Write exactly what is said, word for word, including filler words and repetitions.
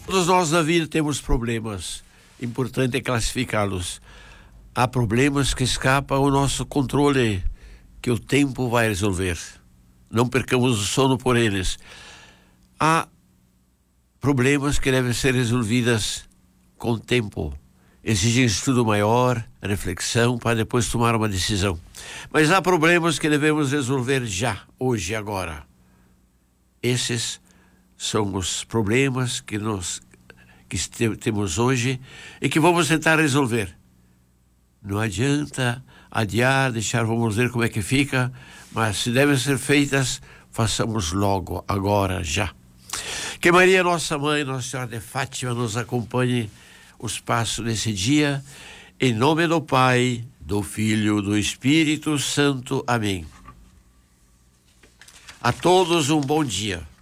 Todos nós na vida temos problemas. Importante é classificá-los. Há problemas que escapam ao nosso controle, que o tempo vai resolver. Não percamos o sono por eles. Há problemas que devem ser resolvidos com o tempo. Exigem estudo maior, reflexão, para depois tomar uma decisão. Mas há problemas que devemos resolver já, hoje, agora. Esses são os problemas que nós que temos hoje e que vamos tentar resolver. Não adianta adiar, deixar, vamos ver como é que fica, mas se devem ser feitas, façamos logo, agora, já. Que Maria, nossa mãe, Nossa Senhora de Fátima, nos acompanhe os passos desse dia, em nome do Pai, do Filho, do Espírito Santo. Amém. A todos um bom dia.